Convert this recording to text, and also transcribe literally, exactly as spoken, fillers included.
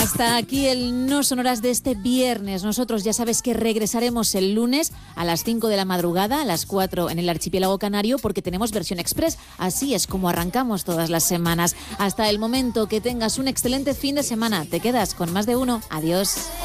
Hasta aquí el No Sonoras de este viernes. Nosotros ya sabes que regresaremos el lunes a las cinco de la madrugada, a las cuatro en el archipiélago canario, porque tenemos versión express. Así es como arrancamos todas las semanas. Hasta el momento, que tengas un excelente fin de semana. Te quedas con Más de Uno. Adiós.